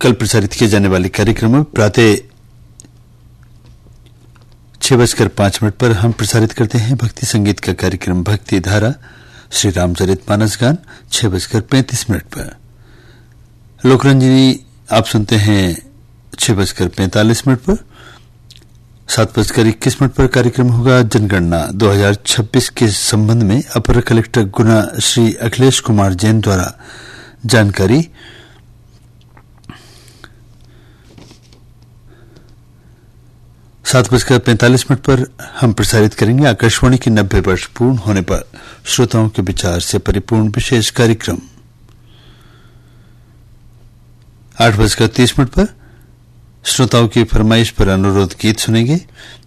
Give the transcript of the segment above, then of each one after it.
कल प्रसारित किए जाने वाले कार्यक्रम में प्रातः 6:05 पर हम प्रसारित करते हैं भक्ति संगीत का कार्यक्रम भक्ति धारा श्री रामचरितमानस गान 6:35 पर। लोकरंजनी आप सुनते हैं 6:45 पर। 7:21 पर कार्यक्रम होगा जनगणना 2026 के संबंध में अपर कलेक्टर गुना श्री अखिलेश कुमार जैन द्वारा जानकारी। 7:45 पर हम प्रसारित करेंगे आकाशवाणी की 90 वर्ष पूर्ण होने पर श्रोताओं के विचार से परिपूर्ण विशेष कार्यक्रम। 8:30 पर श्रोताओं की फरमाइश पर अनुरोध गीत सुनेंगे।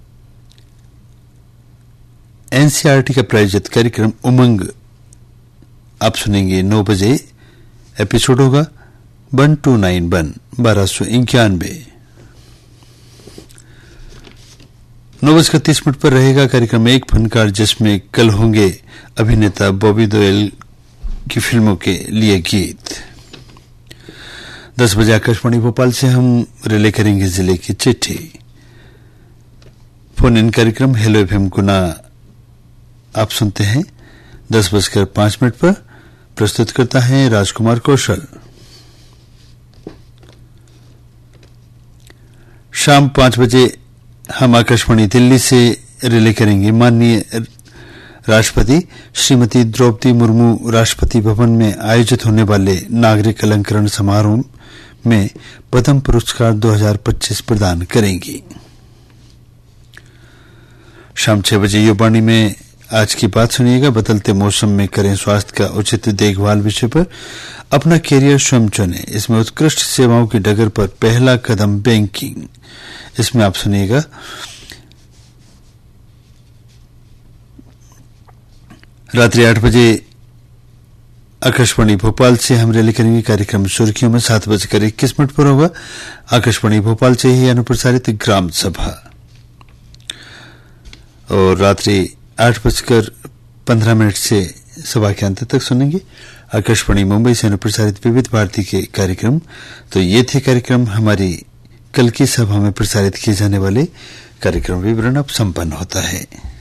एनसीईआरटी का प्रायोजित कार्यक्रम उमंग आप सुनेंगे 9 बजे। एपिसोड होगा 1291 1291। 9:30 पर रहेगा कार्यक्रम एक फनकार जिसमें कल होंगे अभिनेता बॉबी देओल की फिल्मों के लिए गीत। 10 बजे आकाशवाणी भोपाल से हम रिले करेंगे जिले की चिट्ठी। फोन इन कार्यक्रम हेलो एफएम गुना आप सुनते हैं 10:05 पर। प्रस्तुत करता है राजकुमार कौशल। शाम 5 बजे हम आकाशवाणी दिल्ली से रिले करेंगे माननीय राष्ट्रपति श्रीमती द्रौपदी मुर्मू राष्ट्रपति भवन में आयोजित होने वाले नागरिक अलंकरण समारोह में पद्म पुरस्कार 2025 प्रदान करेंगी। शाम 6 बजे युवाणी में आज की बात सुनिएगा बदलते मौसम में करें स्वास्थ्य का उचित देखभाल विषय पर। अपना कैरियर स्वयं चुनें, इसमें उत्कृष्ट सेवाओं की डगर पर पहला कदम बैंकिंग, इसमें आप सुनिएगा। रात्रि 8 बजे आकाशवाणी भोपाल से हम रिले करेंगे कार्यक्रम सुर्खियों में। 7:21 पर होगा आकाशवाणी भोपाल से ही अनुप्रसारित ग्राम सभा। और रात्रि 8:15 से सभा के अंत तक सुनेंगे आकाशवाणी मुंबई से अनुप्रसारित विविध भारती के कार्यक्रम। तो ये थे कार्यक्रम हमारी कल की सभा में प्रसारित किए जाने वाले कार्यक्रम विवरण अब संपन्न होता है।